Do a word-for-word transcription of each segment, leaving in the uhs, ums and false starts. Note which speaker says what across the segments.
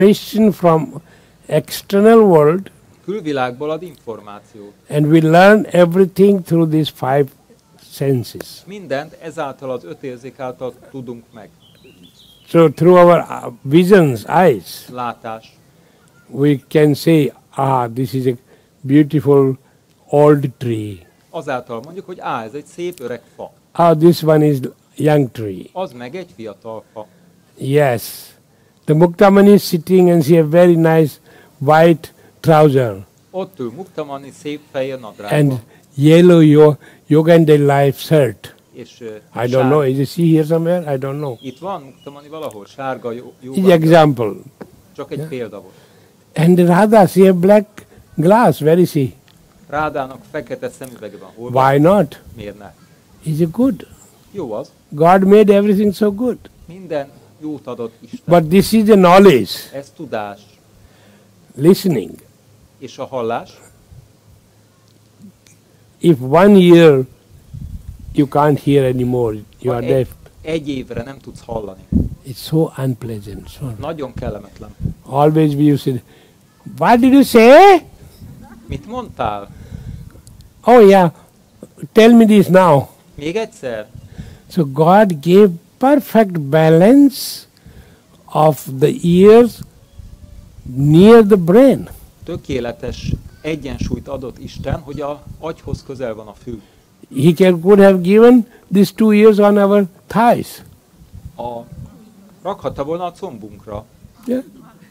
Speaker 1: information from external world,
Speaker 2: külvilágból ad információt.
Speaker 1: and we learn everything through these five senses.
Speaker 2: Mindent ezáltal az öt érzék által tudunk meg.
Speaker 1: So through our uh, visions, eyes,
Speaker 2: Látás.
Speaker 1: we can say, ah, this is a beautiful old tree.
Speaker 2: Azáltal mondjuk, hogy á, ez egy szép öreg fa.
Speaker 1: Ah, this one is young tree.
Speaker 2: Az meg egy fiatal fa.
Speaker 1: Yes. The Muktamani is sitting and she has very nice white trouser
Speaker 2: Ott ül Muktamani szép fehér
Speaker 1: and
Speaker 2: nadrágban.
Speaker 1: yellow yo- Yogandhar life shirt.
Speaker 2: És uh,
Speaker 1: I don't know. Is she here somewhere? I don't know.
Speaker 2: Itt van Muktamani valahol? Sárga jó, jó
Speaker 1: Is example.
Speaker 2: Csak egy példa volt.
Speaker 1: And Radha, she has black glass. Where is she?
Speaker 2: Rádának fekete szemüvege van. Hol van?
Speaker 1: Why not?
Speaker 2: Miért ne?
Speaker 1: Is it good?
Speaker 2: Jó az.
Speaker 1: God made everything so good.
Speaker 2: Minden jót adott Isten.
Speaker 1: But this is the knowledge,
Speaker 2: Ez tudás.
Speaker 1: listening.
Speaker 2: És a hallás.
Speaker 1: If one year you can't hear anymore, you
Speaker 2: Ha
Speaker 1: are
Speaker 2: egy,
Speaker 1: deaf.
Speaker 2: egy évre nem tudsz hallani.
Speaker 1: It's so unpleasant. So
Speaker 2: Nagyon kellemetlen.
Speaker 1: always we used to say, what did you say?
Speaker 2: Mit mondtál?
Speaker 1: Oh yeah, tell me this now.
Speaker 2: Még egyszer?
Speaker 1: So God gave perfect balance of the ears near the brain.
Speaker 2: Tökéletes egyensúlyt adott Isten, hogy a agyhoz közel van a fül.
Speaker 1: He can, could have given these two ears on our thighs.
Speaker 2: A, rakhatta volna a combunkra.
Speaker 1: Yeah.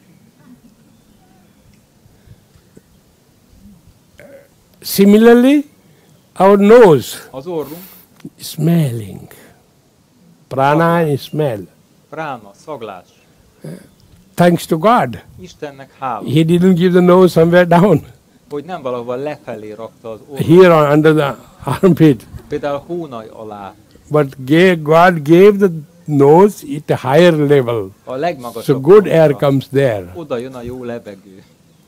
Speaker 1: Similarly, our nose,
Speaker 2: Az orrunk,
Speaker 1: smelling. Prana is smell.
Speaker 2: prána, szaglás.
Speaker 1: Thanks to God.
Speaker 2: Istennek hála,
Speaker 1: He didn't give the nose somewhere down.
Speaker 2: hogy nem valahol lefelé rakta az orrunk.
Speaker 1: Here on, under the armpit.
Speaker 2: Például a hónaj alá,
Speaker 1: But gave, God gave the nose at a higher level.
Speaker 2: a legmagasabb
Speaker 1: So good air
Speaker 2: pontra.
Speaker 1: comes there.
Speaker 2: Oda jön a jó levegő.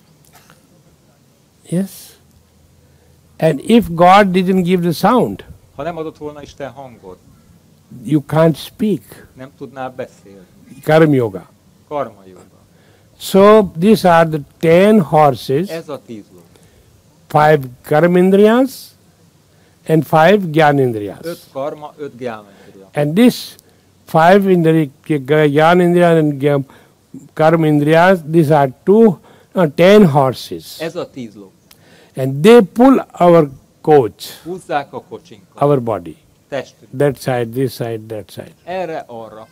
Speaker 1: Yes. And if God didn't give the sound,
Speaker 2: Ha nem adott volna Isten hangot,
Speaker 1: you can't speak.
Speaker 2: nem tudnál beszélni.
Speaker 1: Karma yoga.
Speaker 2: Karma jóga.
Speaker 1: So these are the ten horses,
Speaker 2: Ez a tíz ló.
Speaker 1: five karmindriyas and five jnanindriyas.
Speaker 2: Öt karma, öt gyánendriya.
Speaker 1: And this five indri- jnanindriyas and gya- karmindriyas, these are two, uh, ten horses.
Speaker 2: Ez a tíz ló.
Speaker 1: And they pull our coach,
Speaker 2: Húzzák a kocsinkat.
Speaker 1: our body.
Speaker 2: Testünk.
Speaker 1: That side, this side, that side.
Speaker 2: Erre, arra.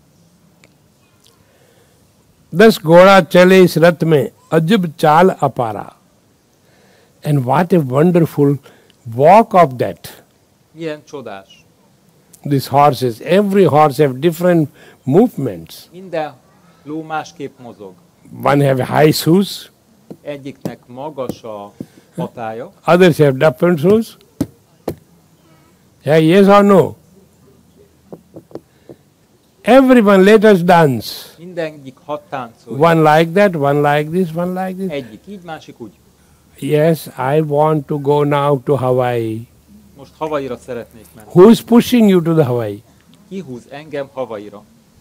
Speaker 1: Thus घोड़ा चले इस रथ में अजब चाल अपारा. And what a wonderful walk of that.
Speaker 2: Milyen csodás.
Speaker 1: These horses, every horse have different movements.
Speaker 2: Minden ló másképp mozog.
Speaker 1: One have high shoes,
Speaker 2: Egyiknek magas a hatája,
Speaker 1: others have different shoes. Yeah, yes or no? Everyone let us dance.
Speaker 2: mindegyik hat táncol.
Speaker 1: One like that, one like this, one like this.
Speaker 2: Egyik így, másik úgy.
Speaker 1: Yes, I want to go now to Hawaii.
Speaker 2: Most Havaira szeretnék menni.
Speaker 1: Who is pushing you to the Hawaii?
Speaker 2: Kihúz engem Havaira.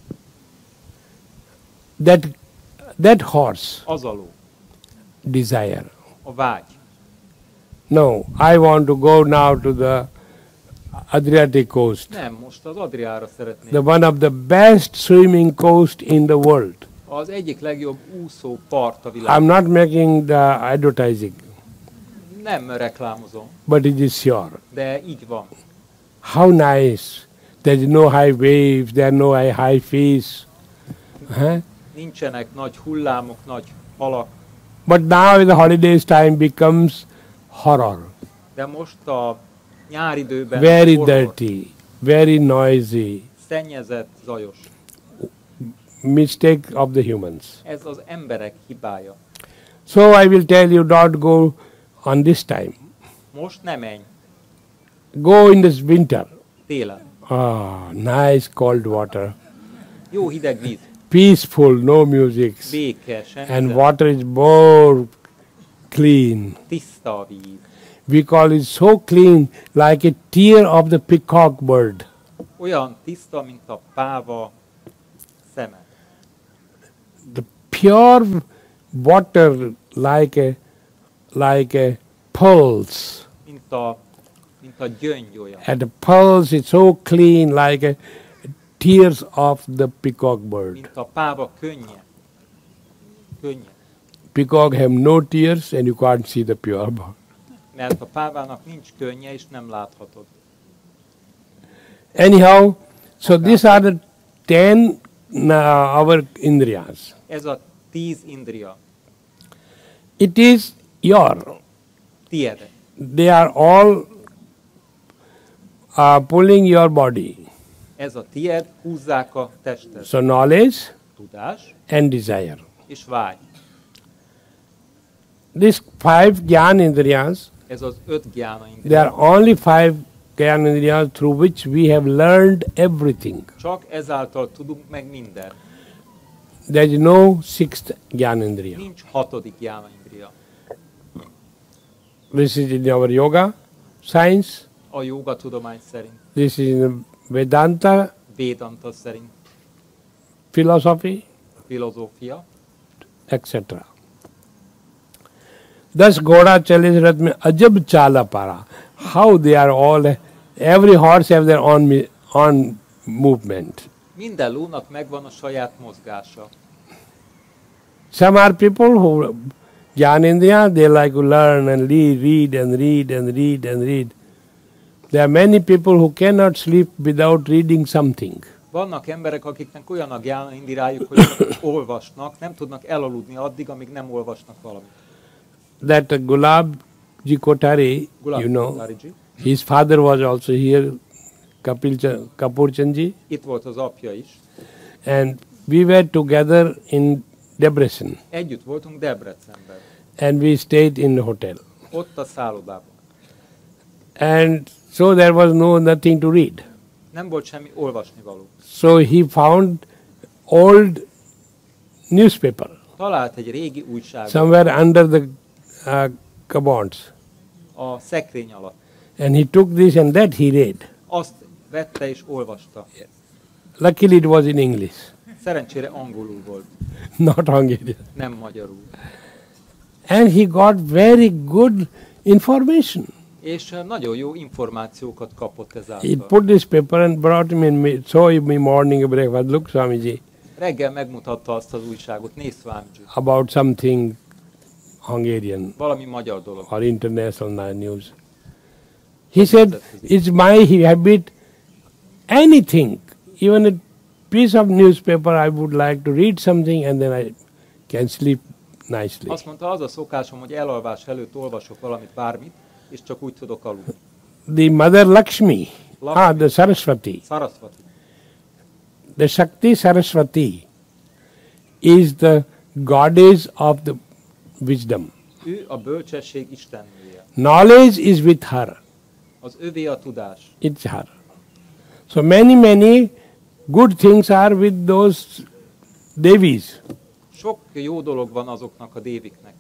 Speaker 1: That, that horse,
Speaker 2: Az a ló.
Speaker 1: desire.
Speaker 2: A vágy.
Speaker 1: No, I want to go now to the Adriatic coast,
Speaker 2: Nem, most az Adriára szeretnék.
Speaker 1: the one of the best swimming coast in the world.
Speaker 2: Az egyik legjobb úszó part a
Speaker 1: I'm
Speaker 2: világon.
Speaker 1: not making the advertising,
Speaker 2: Nem reklámozom,
Speaker 1: but it is sure.
Speaker 2: de így van.
Speaker 1: How nice. There's no high waves, there are no high, high fish. Huh?
Speaker 2: Nincsenek nagy hullámok, nagy halak,
Speaker 1: But now in the holidays time becomes horror.
Speaker 2: de most a nyáridőben
Speaker 1: Very
Speaker 2: horror,
Speaker 1: dirty, very noisy.
Speaker 2: szennyezett, zajos.
Speaker 1: Mistake of the humans.
Speaker 2: Ez az emberek hibája.
Speaker 1: So I will tell you, don't go on this time.
Speaker 2: Most nem menj,
Speaker 1: Go in this winter.
Speaker 2: télen.
Speaker 1: Ah, nice cold water.
Speaker 2: Jó hideg víz,
Speaker 1: Peaceful, no music.
Speaker 2: béke, semmi
Speaker 1: And
Speaker 2: zene.
Speaker 1: water is more clean.
Speaker 2: Tiszta a víz.
Speaker 1: We call it so clean, like a tear of the peacock bird.
Speaker 2: Olyan tiszta, mint a páva szeme.
Speaker 1: The pure water like a like a pulse.
Speaker 2: Mint a, mint a gyöngy olyan.
Speaker 1: And the pulse is so clean like a tears of the peacock bird.
Speaker 2: Mint a páva könnye. Könnye.
Speaker 1: Peacock have no tears and you can't see the pure bird.
Speaker 2: Mert a pávának nincs könnye, és nem láthatod.
Speaker 1: Anyhow, so these are the ten uh, our indriyas.
Speaker 2: Ez a tíz indria.
Speaker 1: It is your.
Speaker 2: Tied.
Speaker 1: They are all uh, pulling your body.
Speaker 2: Ez a tied, húzzák a testet.
Speaker 1: So knowledge
Speaker 2: Tudás
Speaker 1: and desire.
Speaker 2: és vágy.
Speaker 1: These five Gyan Indriyas,
Speaker 2: Ez az öt gyána
Speaker 1: there
Speaker 2: indria.
Speaker 1: are only five Gyan Indriyas through which we have learned everything.
Speaker 2: Csak ezáltal tudunk meg mindent.
Speaker 1: There is no sixth Gyan Indriya.
Speaker 2: Nincs hatodik gyána indria.
Speaker 1: This is in our yoga science,
Speaker 2: A jóga tudomány szerint,
Speaker 1: this is in Vedanta
Speaker 2: Védanta szerint,
Speaker 1: philosophy,
Speaker 2: filozófia.
Speaker 1: et cetera. Thus Ghoda Chalis Rath mein ajab chala para. How they are all, every horse have their own, mi- own movement.
Speaker 2: Minden lónak megvan a saját mozgása.
Speaker 1: Some are people who, Jnanendriya, they like to learn and read, read and read and read and read. There are many people who cannot sleep without reading something.
Speaker 2: Vannak emberek, akiknek olyan a gyána indirájuk, hogy olvasnak, nem tudnak elaludni addig, amíg nem olvasnak valamit.
Speaker 1: That uh, Gulab Ji Kothari,
Speaker 2: Gulab
Speaker 1: you know,
Speaker 2: Kothari-ji.
Speaker 1: his father was also here, Kapil Ch- Kapur Chandji,
Speaker 2: Itt volt az apja is.
Speaker 1: and we were together in Debrecen,
Speaker 2: Együtt voltunk Debrecenben.
Speaker 1: and we stayed in the hotel.
Speaker 2: Ott a szállodában.
Speaker 1: And so there was no nothing to read.
Speaker 2: Nem volt semmi olvasnivaló.
Speaker 1: So he found old newspaper
Speaker 2: Talált egy régi újságot
Speaker 1: somewhere under the uh, cupboards,
Speaker 2: a szekrény alatt.
Speaker 1: and he took this and that he read.
Speaker 2: Azt vette és olvasta.
Speaker 1: Luckily it was in English,
Speaker 2: Szerencsére angolul volt,
Speaker 1: not Hungarian.
Speaker 2: nem magyarul.
Speaker 1: And he got very good information.
Speaker 2: És eh, nagyon jó információkat kapott
Speaker 1: He
Speaker 2: ezáltal.
Speaker 1: put this paper and brought him in, me, saw me morning breakfast. Look, Swamiji,
Speaker 2: Reggel megmutatta azt az újságot, nézd Swamiji,
Speaker 1: about something Hungarian
Speaker 2: valami magyar dolog.
Speaker 1: or international news. He said, it's my habit, anything, even a piece of newspaper, I would like to read something and then I can sleep nicely.
Speaker 2: Azt mondta, az a szokásom, hogy elalvás előtt olvasok valamit, bármit, és csak úgy tudok aludni.
Speaker 1: The Mother Lakshmi, ah, the Saraswati,
Speaker 2: Sarasvati.
Speaker 1: the Shakti Saraswati is the goddess of the wisdom.
Speaker 2: Ő a bölcsesség istennője.
Speaker 1: Knowledge is with her.
Speaker 2: Az övé a tudás.
Speaker 1: It's her. So many, many good things are with those devis.
Speaker 2: Sok jó dolog van azoknak a déviknek.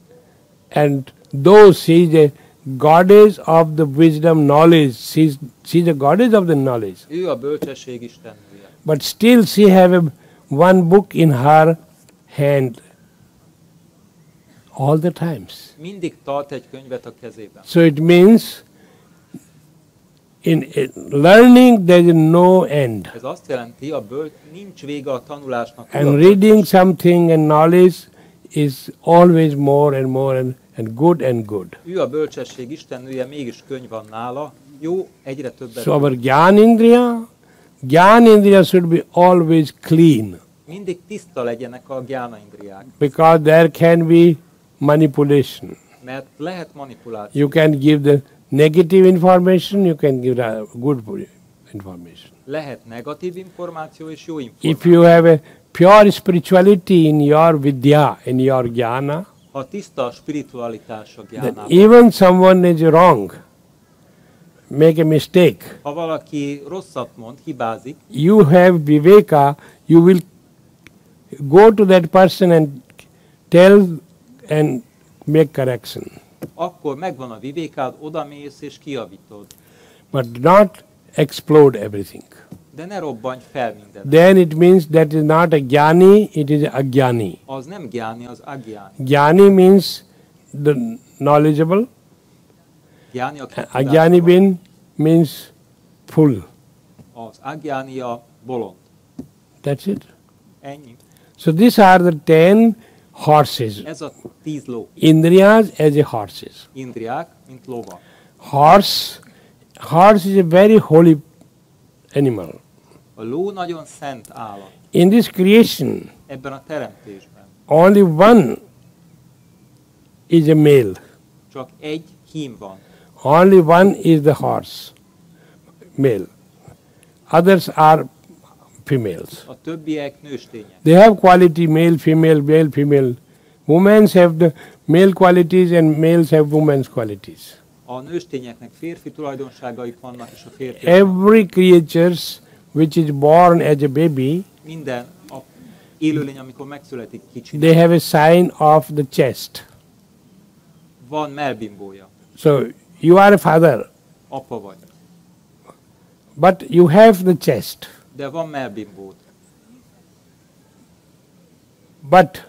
Speaker 1: And though she is a goddess of the wisdom knowledge, she's, she's a goddess of the knowledge.
Speaker 2: Ő a bölcsesség istennője.
Speaker 1: But still she have a, one book in her hand all the times.
Speaker 2: Mindig tart egy könyvet a kezében.
Speaker 1: So it means in, in learning there is no end.
Speaker 2: Ez azt jelenti, a böl... nincs vége a tanulásnak.
Speaker 1: And
Speaker 2: Uram,
Speaker 1: reading something and knowledge is always more and more and, and good and good.
Speaker 2: Ő a bölcsesség istennője, mégis könyv van nála. Jó, egyre többet.
Speaker 1: So our Gyan Indriya, Gyan Indriya should be always clean,
Speaker 2: Mindig tiszta legyenek a gyána indriák,
Speaker 1: because there can be manipulation.
Speaker 2: mert lehet manipuláció.
Speaker 1: You can give the negative information, you can give the good information.
Speaker 2: Lehet negatív információ és jó
Speaker 1: If
Speaker 2: információ.
Speaker 1: you have a pure spirituality in your vidya, in your jnana,
Speaker 2: Ha tiszta a spiritualitás a
Speaker 1: then
Speaker 2: gyánában,
Speaker 1: even someone is wrong, make a mistake,
Speaker 2: ha valaki rosszat mond, hibázik,
Speaker 1: you have viveka, you will go to that person and tell and make correction.
Speaker 2: akkor megvan a vivékád, odamész és kijavítod.
Speaker 1: But not explode everything.
Speaker 2: De ne robbanj fel minden.
Speaker 1: then it means that is not a jnani, it is a gyani.
Speaker 2: Az nem gyáni, az agyáni.
Speaker 1: Jnani means the knowledgeable,
Speaker 2: Gyáni, aki
Speaker 1: ajnani bin means full.
Speaker 2: az agyáni a bolond.
Speaker 1: That's it.
Speaker 2: Ennyi.
Speaker 1: So these are the ten horses.
Speaker 2: Ez a tíz ló.
Speaker 1: Indriyas as a horses.
Speaker 2: Indriák, mint lova.
Speaker 1: Horse, horse is a very holy animal.
Speaker 2: A ló nagyon szent állat.
Speaker 1: In this creation,
Speaker 2: Ebben a teremtésben.
Speaker 1: only one is a male.
Speaker 2: Csak egy hím van.
Speaker 1: Only one is the horse, male. Others are females.
Speaker 2: A többiek nőstények.
Speaker 1: They have quality male, female, male, female. Women have the male qualities and males have women's qualities.
Speaker 2: A nőstényeknek férfi tulajdonságaik vannak, és a férfi.
Speaker 1: Every creature which is born as a baby,
Speaker 2: Minden a élőlény, amikor megszületik kicsi,
Speaker 1: they have a sign of the chest.
Speaker 2: van mellbimbója.
Speaker 1: So you are a father,
Speaker 2: Apa vagy.
Speaker 1: but you have the chest.
Speaker 2: De van mellbimbód.
Speaker 1: But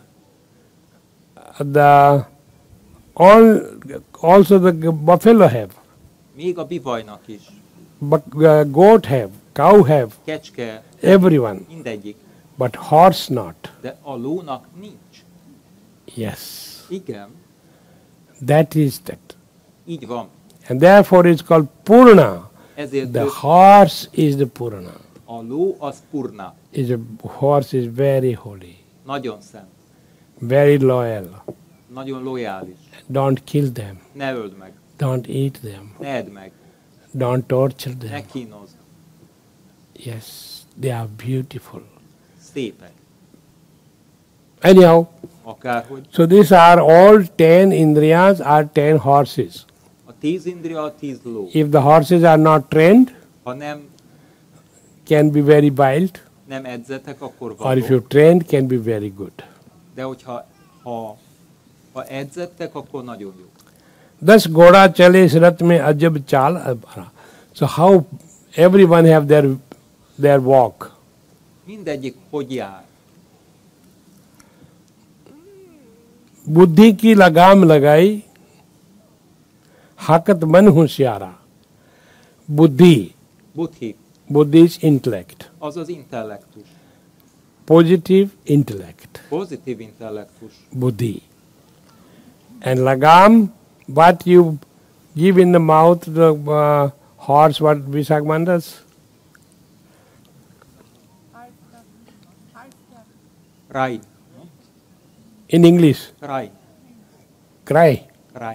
Speaker 1: the all also the buffalo have,
Speaker 2: Még a bivajnak is.
Speaker 1: but uh, goat have, cow have,
Speaker 2: Kecske,
Speaker 1: everyone.
Speaker 2: mindegyik.
Speaker 1: But horse not.
Speaker 2: De a lónak nincs.
Speaker 1: Yes,
Speaker 2: Igen,
Speaker 1: that is that.
Speaker 2: így van.
Speaker 1: And therefore it's called Purna.
Speaker 2: Ezért
Speaker 1: The
Speaker 2: ő-
Speaker 1: horse is the Purna.
Speaker 2: a ló az purna.
Speaker 1: Is a horse is very holy,
Speaker 2: Nagyon szent.
Speaker 1: very loyal.
Speaker 2: Nagyon lojális.
Speaker 1: Don't kill them.
Speaker 2: Ne öld meg.
Speaker 1: Don't eat them.
Speaker 2: Ne edd meg.
Speaker 1: Don't torture
Speaker 2: Ne
Speaker 1: them.
Speaker 2: kínozd.
Speaker 1: Yes, they are beautiful.
Speaker 2: Szépek.
Speaker 1: Anyhow,
Speaker 2: Akárhogy.
Speaker 1: so these are all ten indriyas are ten horses.
Speaker 2: A tíz indria, a tíz ló.
Speaker 1: If the horses are not trained,
Speaker 2: Ha nem,
Speaker 1: can be very wild,
Speaker 2: nem edzetek, akkor
Speaker 1: or if
Speaker 2: vadok.
Speaker 1: you trained, can be very good.
Speaker 2: De hogyha ha, ha edzettek, akkor nagyon jó.
Speaker 1: Thus Goda chale is rath mein ajab chal abhara. So how everyone have their their walk.
Speaker 2: Mindegyik hogy jár.
Speaker 1: बुद्धि की लगाम लगाई हाकत मन होशियारा. बुद्धि,
Speaker 2: Buddhi,
Speaker 1: बुद्धि is intellect,
Speaker 2: az az intellektus.
Speaker 1: positive intellect,
Speaker 2: Pozitív intellektus.
Speaker 1: buddhi. And lagam, what you give in the mouth, the uh, horse, what Visakman does?
Speaker 2: Raj,
Speaker 1: In English,
Speaker 2: raj,
Speaker 1: cry.
Speaker 2: raj.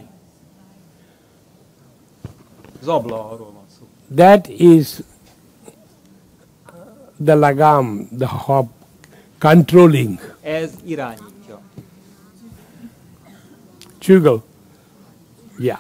Speaker 2: Zabla, arról van szó.
Speaker 1: That is the lagam, the hop, controlling.
Speaker 2: Ez irányítja.
Speaker 1: Chugal. Yeah.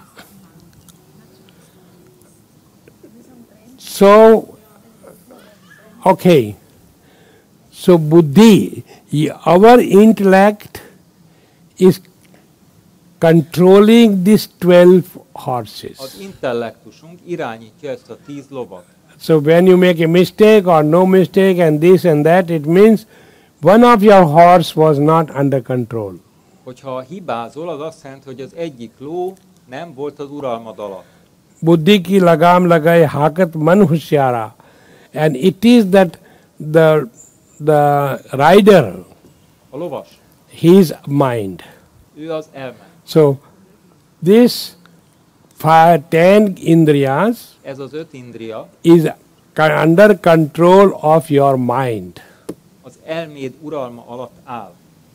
Speaker 1: So, okay. So, buddhi, y- our intellect is controlling these twelve horses.
Speaker 2: Az intellektusunk irányítja ezt a tíz lovat.
Speaker 1: So, when you make a mistake or no mistake and this and that, it means one of your horse was not under control.
Speaker 2: Hogyha hibázol, az azt jelenti, hogy az egyik ló nem volt az uralmad alatt.
Speaker 1: बुद्धि की लगाम लगाए हाकत मन होशियारा, and it is that the the rider,
Speaker 2: A lovas,
Speaker 1: his mind.
Speaker 2: ő az elme.
Speaker 1: So this five, ten indriyas
Speaker 2: Ez az öt indria
Speaker 1: is co- under control of your mind.
Speaker 2: az elméd uralma alatt áll.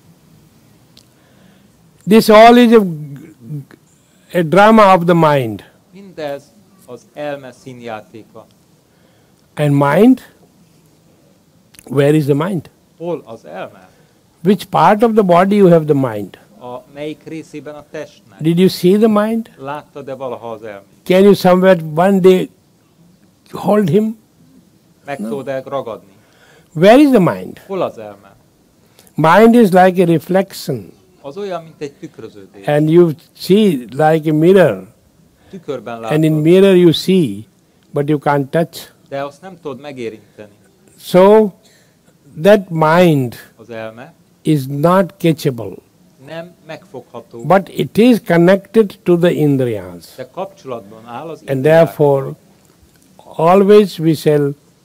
Speaker 1: This all is a, a drama of the mind.
Speaker 2: Mindez az elme színjátéka.
Speaker 1: And mind, where is the mind?
Speaker 2: Hol az elme?
Speaker 1: Which part of the body you have the mind?
Speaker 2: A melyik részében a testnek?
Speaker 1: Did you see the mind?
Speaker 2: Láttad-e valaha az elmét?
Speaker 1: Can you somewhere one day hold him?
Speaker 2: Meg tudod-e ragadni?
Speaker 1: Where is the mind?
Speaker 2: Hol az elme?
Speaker 1: Mind is like a reflection,
Speaker 2: Az olyan, mint egy tükröződés.
Speaker 1: and you see like a mirror,
Speaker 2: Tükörben
Speaker 1: and in
Speaker 2: látod,
Speaker 1: mirror you see, but you can't touch.
Speaker 2: de azt nem tudod megérinteni.
Speaker 1: So that mind
Speaker 2: az elme,
Speaker 1: is not catchable,
Speaker 2: nem megfogható,
Speaker 1: but it is connected to the indriyas.
Speaker 2: de kapcsolatban áll az
Speaker 1: And
Speaker 2: indriákkal.
Speaker 1: therefore, always we shall